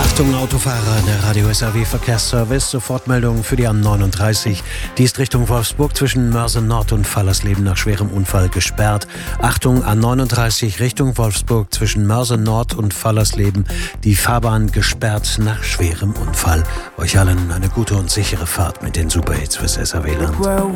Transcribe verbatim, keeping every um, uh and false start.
Achtung Autofahrer, der Radio S R W Verkehrsservice, Sofortmeldung für die A neununddreißig. Die ist Richtung Wolfsburg zwischen Mörsen Nord und Fallersleben nach schwerem Unfall gesperrt. Achtung A neununddreißig Richtung Wolfsburg zwischen Mörsen Nord und Fallersleben. Die Fahrbahn gesperrt nach schwerem Unfall. Euch allen eine gute und sichere Fahrt mit den Superhits fürs S R W-Land.